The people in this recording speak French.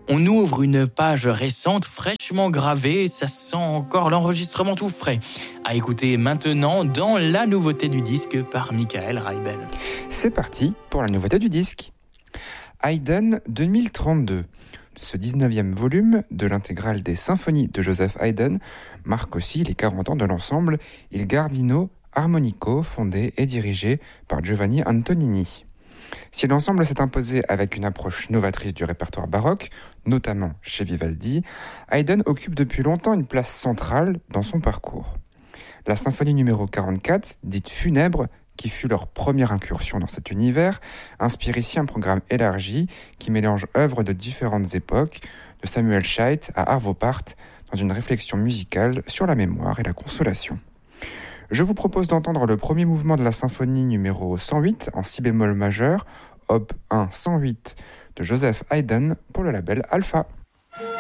On ouvre une page récente, fraîchement gravée, ça sent encore l'enregistrement tout frais. À écouter maintenant dans la nouveauté du disque par Michael Reibel. C'est parti pour la nouveauté du disque. Haydn 2032. Ce 19e volume de l'intégrale des symphonies de Joseph Haydn marque aussi les 40 ans de l'ensemble Il Giardino Armonico, fondé et dirigé par Giovanni Antonini. Si l'ensemble s'est imposé avec une approche novatrice du répertoire baroque, notamment chez Vivaldi, Haydn occupe depuis longtemps une place centrale dans son parcours. La symphonie numéro 44, dite funèbre, qui fut leur première incursion dans cet univers, inspire ici un programme élargi qui mélange œuvres de différentes époques, de Samuel Scheidt à Arvo Pärt, dans une réflexion musicale sur la mémoire et la consolation. Je vous propose d'entendre le premier mouvement de la symphonie numéro 108 en si bémol majeur, op. 1 108 de Joseph Haydn pour le label Alpha.